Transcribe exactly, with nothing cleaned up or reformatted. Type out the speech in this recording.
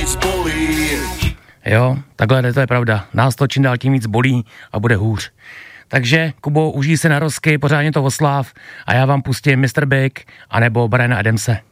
víc bolí. Jo, takhle to je pravda. Nás to čím dál tím víc bolí a bude hůř. Takže, Kubo, užij se na rozky, pořádně to osláv a já vám pustím mister Big anebo Briana Adamse.